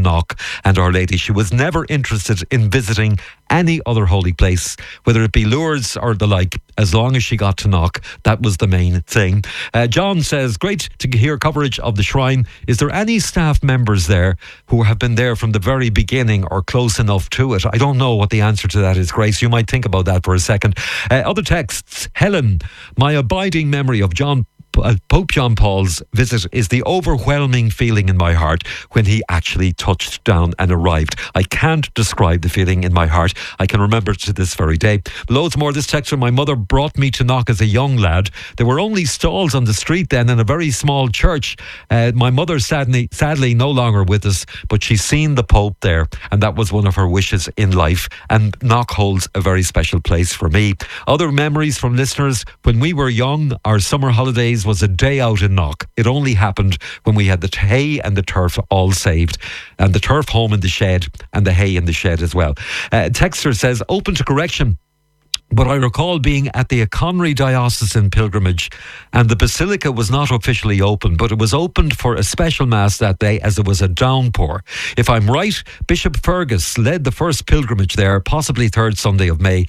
Knock and Our Lady. She was never interested in visiting any other holy place, whether it be Lourdes or the like. As long as she got to Knock, that was the main thing. John says, great to hear coverage of the shrine. Is there any staff members there who have been there from the very beginning or close enough to it? I don't know what the answer to that is, Grace. You might think about that for a second. Other texts. Helen, my abiding memory of Pope John Paul's visit is the overwhelming feeling in my heart when he actually touched down and arrived. I can't describe the feeling in my heart. I can remember it to this very day. Loads more. This text from my mother brought me to Knock as a young lad. There were only stalls on the street then and a very small church. My mother sadly no longer with us, but she's seen the Pope there, and that was one of her wishes in life. And Knock holds a very special place for me. Other memories from listeners: when we were young, our summer holidays was a day out in Knock. It only happened when we had the hay and the turf all saved, and the turf home in the shed and the hay in the shed as well. Texter says, open to correction, but I recall being at the Conry Diocesan pilgrimage and the basilica was not officially open, but it was opened for a special mass that day as there was a downpour. If I'm right, Bishop Fergus led the first pilgrimage there, possibly 3rd Sunday of May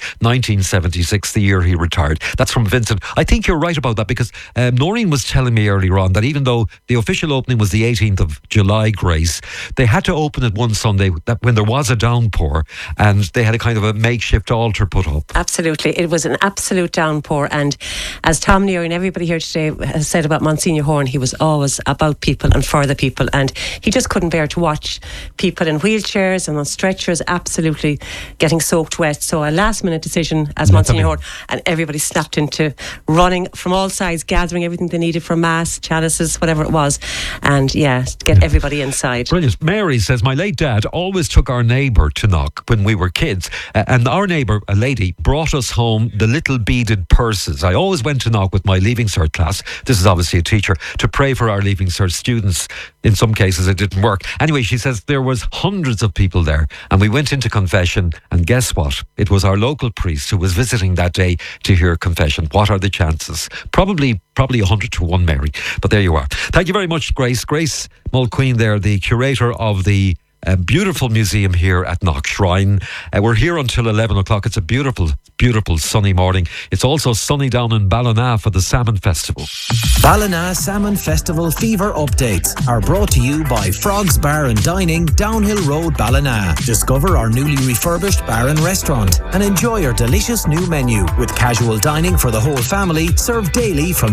1976, the year he retired. That's from Vincent. I think you're right about that, because Noreen was telling me earlier on that even though the official opening was the 18th of July, Grace, they had to open it one Sunday that when there was a downpour, and they had a kind of a makeshift altar put up. Absolutely. It was an absolute downpour, and as Tom Neary and everybody here today has said about Monsignor Horn, he was always about people and for the people, and he just couldn't bear to watch people in wheelchairs and on stretchers absolutely getting soaked wet. So a last minute decision as Monsignor Horn, and everybody snapped into running from all sides, gathering everything they needed for mass, chalices, whatever it was, and get everybody inside. Brilliant. Mary says, my late dad always took our neighbour to Knock when we were kids, and our neighbour, a lady, brought us home the little beaded purses. I always went to Knock with my Leaving Cert class, this is obviously a teacher, to pray for our Leaving Cert students. In some cases it didn't work. Anyway, she says there was hundreds of people there, and we went into confession, and guess what? It was our local priest who was visiting that day to hear confession. What are the chances? Probably 100 to 1, Mary. But there you are. Thank you very much, Grace. Grace Mulqueen there, the curator of the beautiful museum here at Knock Shrine. We're here until 11 o'clock. It's a beautiful, beautiful sunny morning. It's also sunny down in Ballina for the Salmon Festival. Ballina Salmon Festival fever updates are brought to you by Frogs Bar and Dining, Downhill Road, Ballina. Discover our newly refurbished bar and restaurant and enjoy our delicious new menu with casual dining for the whole family, served daily from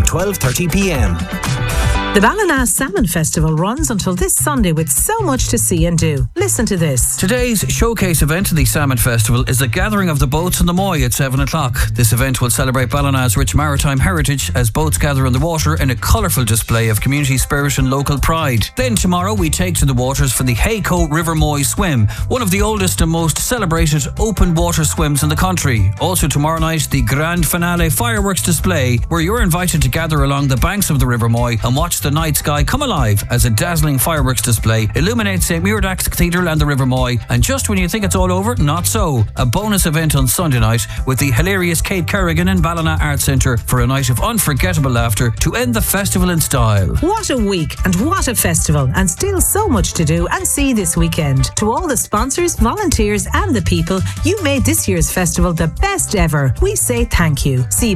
12:30 p.m. The Ballina Salmon Festival runs until this Sunday with so much to see and do. Listen to this. Today's showcase event of the Salmon Festival is the gathering of the boats on the Moy at 7 o'clock. This event will celebrate Ballina's rich maritime heritage as boats gather on the water in a colourful display of community spirit and local pride. Then tomorrow we take to the waters for the Hayco River Moy Swim, one of the oldest and most celebrated open water swims in the country. Also tomorrow night, the grand finale fireworks display, where you're invited to gather along the banks of the River Moy and watch the night sky come alive as a dazzling fireworks display illuminates St. Muirdax Cathedral and the River Moy. And just when you think it's all over, not so. A bonus event on Sunday night with the hilarious Kate Kerrigan and Ballina Arts Centre for a night of unforgettable laughter to end the festival in style. What a week and what a festival, and still so much to do and see this weekend. To all the sponsors, volunteers and the people, you made this year's festival the best ever. We say thank you. See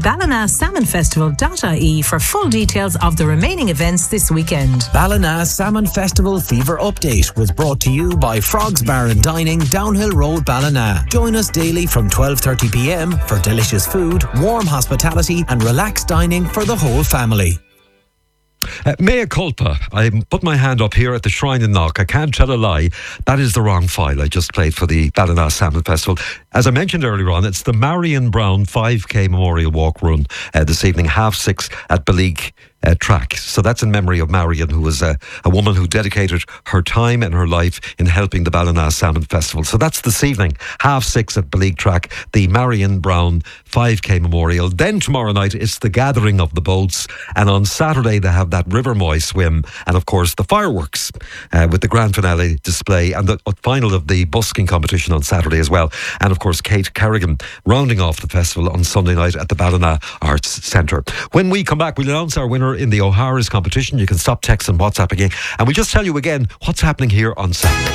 ballinasalmonfestival.ie for full details of the remaining events this weekend. Ballina Salmon Festival fever update was brought to you by Frogs Bar and Dining, Downhill Road, Ballina. Join us daily from 12:30 p.m. for delicious food, warm hospitality and relaxed dining for the whole family. Mea culpa. I put my hand up here at the Shrine in Knock. I can't tell a lie. That is the wrong file I just played for the Ballina Salmon Festival. As I mentioned earlier on, it's the Marion Brown 5K Memorial Walk Run this evening, 6:30 at Beleek track. So that's in memory of Marion, who was a woman who dedicated her time and her life in helping the Ballina Salmon Festival. So that's this evening, 6:30 at Beleek track, the Marion Brown 5K Memorial. Then tomorrow night it's the gathering of the boats, and on Saturday they have that River Moy swim, and of course the fireworks with the grand finale display and the final of the busking competition on Saturday as well. And of course Kate Kerrigan rounding off the festival on Sunday night at the Ballina Arts Centre. When we come back, we'll announce our winner in the O'Hara's competition. You can stop, text and WhatsApp again, and we'll just tell you again what's happening here on Saturday.